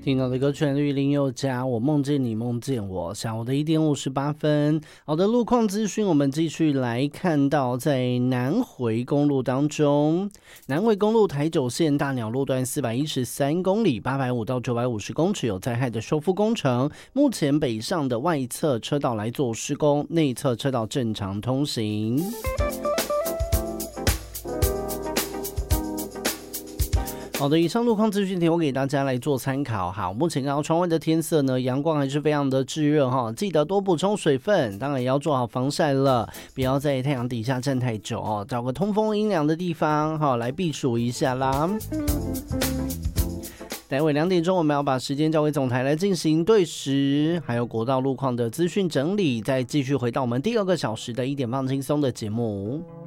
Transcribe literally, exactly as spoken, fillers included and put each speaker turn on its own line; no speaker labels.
听到的歌曲律林宥嘉，我梦见你梦见我，下午的一点五十八分。好的，路况资讯我们继续来看到，在南回公路当中，南回公路台九线大鸟路段四百一十三公里，八百五到九百五十公尺有灾害的修复工程，目前北上的外侧车道来做施工，内侧车道正常通行。好的，以上路况资讯提供给大家来做参考。好，目前看到窗外的天色呢，阳光还是非常的炙热哈，记得多补充水分，当然也要做好防晒了，不要在太阳底下站太久哦，找个通风阴凉的地方哈来避暑一下啦。待会两点钟，我们要把时间交给总台来进行对时，还有国道路况的资讯整理，再继续回到我们第二个小时的一点放轻松的节目。